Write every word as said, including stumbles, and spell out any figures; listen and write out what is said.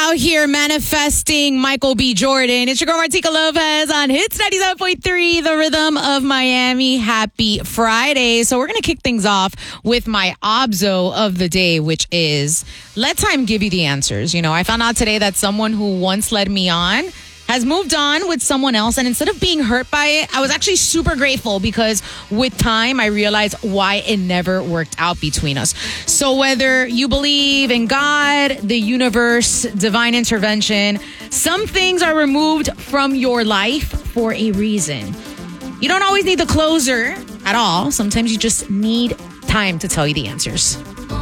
out here manifesting Michael B. Jordan. It's your girl Martika Lopez on Hits ninety-seven point three, the rhythm of Miami. Happy Friday. So we're going to kick things off with my obzo of the day, which is let time give you the answers. You know, I found out today that someone who once led me on has moved on with someone else. And instead of being hurt by it, I was actually super grateful because with time, I realized why it never worked out between us. So whether you believe in God, the universe, divine intervention, some things are removed from your life for a reason. You don't always need the closer at all. Sometimes you just need time to tell you the answers.